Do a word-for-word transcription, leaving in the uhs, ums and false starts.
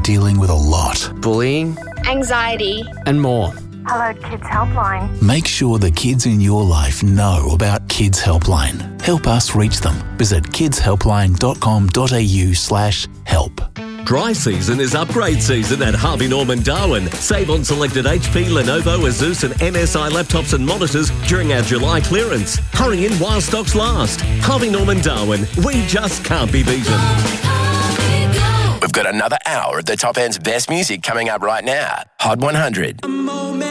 dealing with a lot. Bullying, anxiety, and more. Hello Kids Helpline. Make sure the kids in your life know about Kids Helpline. Help us reach them. Visit kidshelpline.com.au slash help. Dry season is upgrade season at Harvey Norman Darwin. Save on selected H P, Lenovo, Asus and M S I laptops and monitors during our July clearance. Hurry in while stocks last. Harvey Norman Darwin. We just can't be beaten. We've got another hour of the top end's best music coming up right now. Hot one hundred.